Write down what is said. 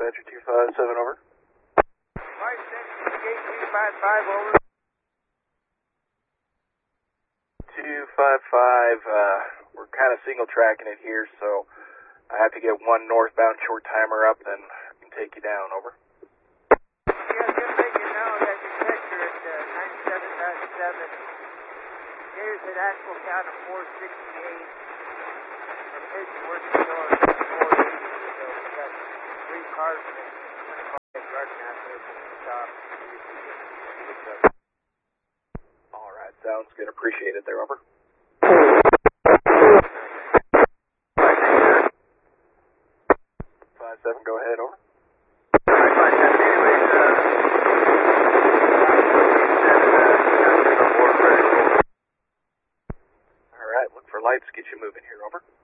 Roger, 257, over. 255, over. 255, we're kind of single tracking it here, so I have to get one northbound short timer up, then I can take you down, over. Yeah, just let you know that your sector at 97.7 there's an actual count of 468 and his working north 480, so we got 3 cars in it. All right, sounds good. Appreciate it there, over. 57, go ahead, over. All right, look for lights, get you moving here, over.